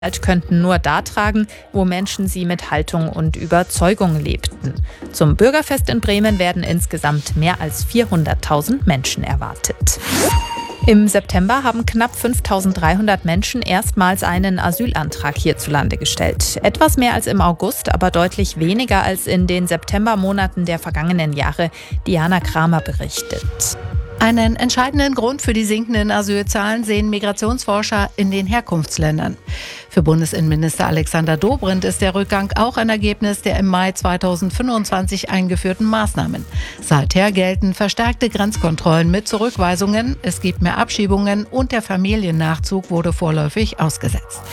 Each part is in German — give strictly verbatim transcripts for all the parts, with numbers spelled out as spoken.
könnten nur da tragen, wo Menschen sie mit Haltung und Überzeugung lebten. Zum Bürgerfest in Bremen werden insgesamt mehr als vierhunderttausend Menschen erwartet. Im September haben knapp fünftausenddreihundert Menschen erstmals einen Asylantrag hierzulande gestellt. Etwas mehr als im August, aber deutlich weniger als in den Septembermonaten der vergangenen Jahre. Diana Kramer berichtet. Einen entscheidenden Grund für die sinkenden Asylzahlen sehen Migrationsforscher in den Herkunftsländern. Für Bundesinnenminister Alexander Dobrindt ist der Rückgang auch ein Ergebnis der im Mai zweitausendfünfundzwanzig eingeführten Maßnahmen. Seither gelten verstärkte Grenzkontrollen mit Zurückweisungen, es gibt mehr Abschiebungen und der Familiennachzug wurde vorläufig ausgesetzt.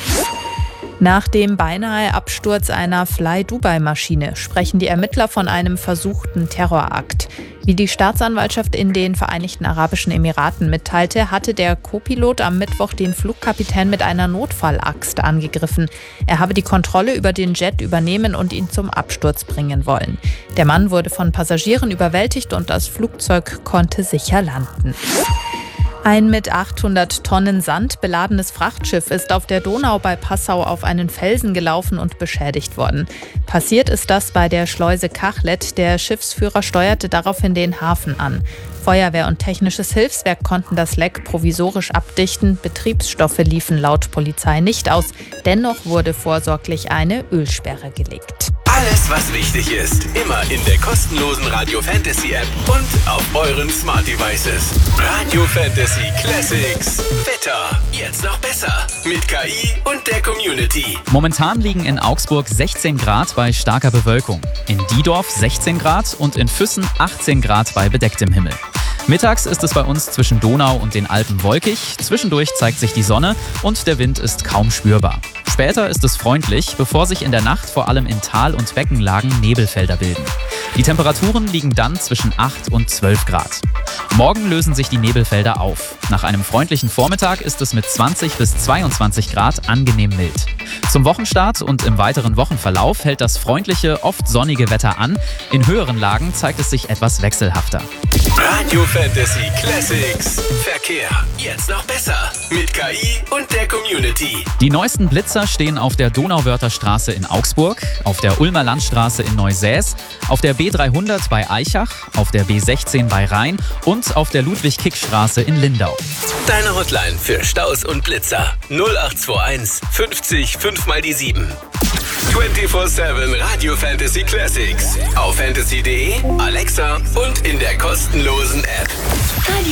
Nach dem beinahe Absturz einer Fly-Dubai-Maschine sprechen die Ermittler von einem versuchten Terrorakt. Wie die Staatsanwaltschaft in den Vereinigten Arabischen Emiraten mitteilte, hatte der Co-Pilot am Mittwoch den Flugkapitän mit einer Notfallaxt angegriffen. Er habe die Kontrolle über den Jet übernehmen und ihn zum Absturz bringen wollen. Der Mann wurde von Passagieren überwältigt und das Flugzeug konnte sicher landen. Ein mit achthundert Tonnen Sand beladenes Frachtschiff ist auf der Donau bei Passau auf einen Felsen gelaufen und beschädigt worden. Passiert ist das bei der Schleuse Kachlet. Der Schiffsführer steuerte daraufhin den Hafen an. Feuerwehr und technisches Hilfswerk konnten das Leck provisorisch abdichten. Betriebsstoffe liefen laut Polizei nicht aus. Dennoch wurde vorsorglich eine Ölsperre gelegt. Alles, was wichtig ist, immer in der kostenlosen Radio Fantasy App und auf euren Smart Devices. Radio Fantasy Classics. Wetter. Jetzt noch besser. Mit K I und der Community. Momentan liegen in Augsburg sechzehn Grad bei starker Bewölkung. In Diedorf sechzehn Grad und in Füssen achtzehn Grad bei bedecktem Himmel. Mittags ist es bei uns zwischen Donau und den Alpen wolkig, zwischendurch zeigt sich die Sonne und der Wind ist kaum spürbar. Später ist es freundlich, bevor sich in der Nacht vor allem in Tal- und Beckenlagen Nebelfelder bilden. Die Temperaturen liegen dann zwischen acht und zwölf Grad. Morgen lösen sich die Nebelfelder auf. Nach einem freundlichen Vormittag ist es mit zwanzig bis zweiundzwanzig Grad angenehm mild. Zum Wochenstart und im weiteren Wochenverlauf hält das freundliche, oft sonnige Wetter an. In höheren Lagen zeigt es sich etwas wechselhafter. Radio Fantasy Classics. Verkehr. Jetzt noch besser. Mit K I und der Community. Die neuesten Blitzer stehen auf der Donauwörtherstraße in Augsburg, auf der Ulmer Landstraße in Neusäß, auf der B dreihundert bei Aichach, auf der B sechzehn bei Rhein und auf der Ludwig-Kick-Straße in Lindau. Deine Hotline für Staus und Blitzer. null acht zwei eins fünfzig fünf mal die sieben. vierundzwanzig sieben Radio Fantasy Classics. Auf fantasy punkt de, Alexa und in der kostenlosen App.